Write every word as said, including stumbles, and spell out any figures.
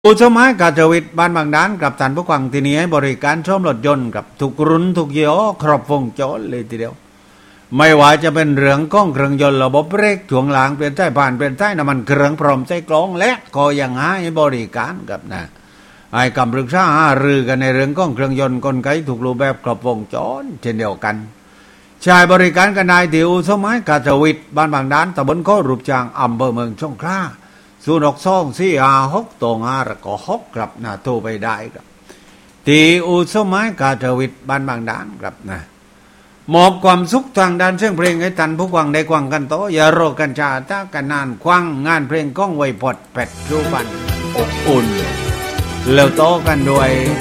อุสมัยกาจวิทย์บ้านบางด้านกับท่านผู้ฟังที่นี้ให้บริการซ่อมรถยนต์กับทุกรุ่นทุกยี่ห้อครบวงจรเลยทีเดียวไม่ว่าจะเป็นเรื่องก้องเครื่องยนต์ระบบเบรกถ่วงหลังเปลี่ยนใต้ผ่านเปลี่ยนใต้น้ำมันเครื่องพร้อมใช้กลองและก็ยังให้บริการกับนะให้คำปรึกษาหารือกันในเรื่องก้องเครื่องยนต์กลไกถูกรูปแบบครบวงจรเช่นเดียวกันชายบริการกันนายที่อุสมัยกาจวิทย์บ้านบางด้านตำบลโครูปจางอำเภอเมืองสงขลาศูนย์หกสองสี่ห้าหกตองห้าแล้วก็หกครับนะโทรไปได้ครับที่อุสมัยกาจวิทย์บ้านบางด้านครับนะมอบความสุขทางด้านเสียงเพลงให้ท่านผู้ฟังได้ฟังกันต่ออย่ารอกันชาตากันนานควังงานเพลงก้องไวพอดแปดรูปันอบอุ่นแล้วโตกันด้วย